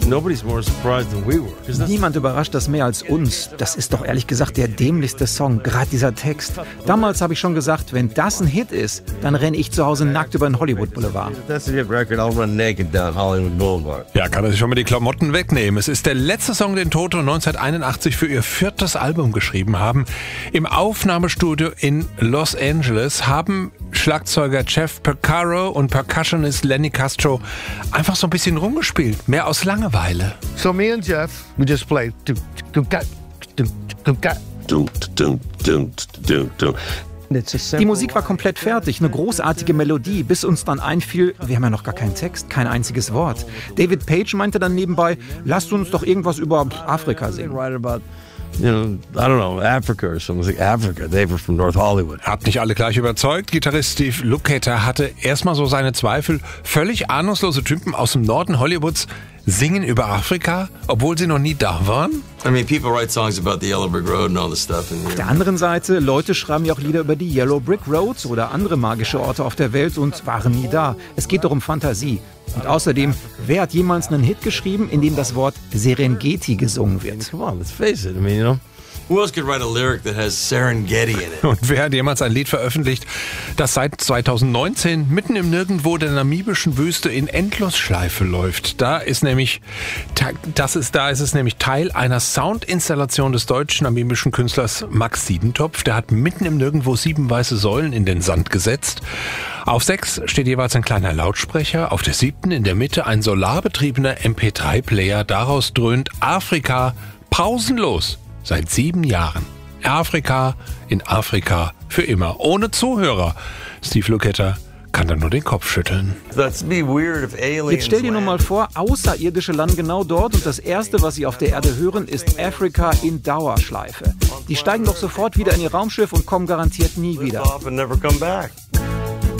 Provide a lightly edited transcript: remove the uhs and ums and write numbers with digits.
Nobody's more surprised than we were. Niemand überrascht das mehr als uns. Das ist doch ehrlich gesagt der dämlichste Song, gerade dieser Text. Damals habe ich schon gesagt, wenn das ein Hit ist, dann renne ich zu Hause nackt über den Hollywood Boulevard. That's a hit record, I'll run naked down Hollywood Boulevard. Ja, kann er sich schon mal die Klamotten wegnehmen. Es ist der letzte Song, den Toto 1981 für ihr 4. Album geschrieben haben. Im Aufnahmestudio in Los Angeles haben Schlagzeuger Jeff Porcaro und Percussionist Lenny Castro einfach so ein bisschen rumgespielt. Mehr aus Langeweile. So me and Jeff, we just played. Die Musik war komplett fertig, eine großartige Melodie, bis uns dann einfiel, wir haben ja noch gar keinen Text, kein einziges Wort. David Page meinte dann nebenbei, lasst uns doch irgendwas über Afrika singen. You know, I don't know, Africa or something. Like Africa, they were from North Hollywood. Hat nicht alle gleich überzeugt. Gitarrist Steve Lukather hatte erstmal so seine Zweifel. Völlig ahnungslose Typen aus dem Norden Hollywoods singen über Afrika, obwohl sie noch nie da waren? I mean, people write songs about the Yellow Brick Road and all this stuff. Auf der anderen Seite, Leute schreiben ja auch Lieder über die Yellow Brick Roads oder andere magische Orte auf der Welt und waren nie da. Es geht doch um Fantasie. Und außerdem, wer hat jemals einen Hit geschrieben, in dem das Wort Serengeti gesungen wird? Come on, let's face it. I mean, you know. Who else could write a lyric that has Serengeti in it? Und wer hat jemals ein Lied veröffentlicht, das seit 2019 mitten im Nirgendwo der namibischen Wüste in Endlosschleife läuft? Da ist es nämlich Teil einer Soundinstallation des deutschen namibischen Künstlers Max Siedentopf. Der hat mitten im Nirgendwo 7 weiße Säulen in den Sand gesetzt. Auf 6 steht jeweils ein kleiner Lautsprecher, auf der 7. in der Mitte ein solarbetriebener MP3-Player. Daraus dröhnt Afrika pausenlos. Seit 7 Jahren. Afrika in Afrika für immer. Ohne Zuhörer. Steve Lukather kann dann nur den Kopf schütteln. Jetzt stell dir nur mal vor, Außerirdische landen genau dort und das Erste, was sie auf der Erde hören, ist Afrika in Dauerschleife. Die steigen doch sofort wieder in ihr Raumschiff und kommen garantiert nie wieder.